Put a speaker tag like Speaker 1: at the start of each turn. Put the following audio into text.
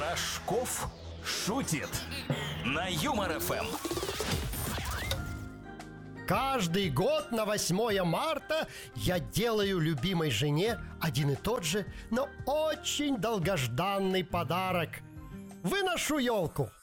Speaker 1: Рожков шутит на Юмор ФМ.
Speaker 2: Каждый год на 8 марта я делаю любимой жене один и тот же, но очень долгожданный подарок. Выношу елку.